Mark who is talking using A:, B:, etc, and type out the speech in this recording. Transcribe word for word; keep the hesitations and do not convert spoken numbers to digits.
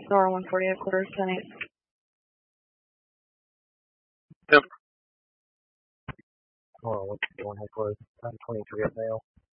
A: Star one forty-eight quarters, ten eight.
B: Yep. Hold on, what's going on, headquarters? nine twenty-three at mail.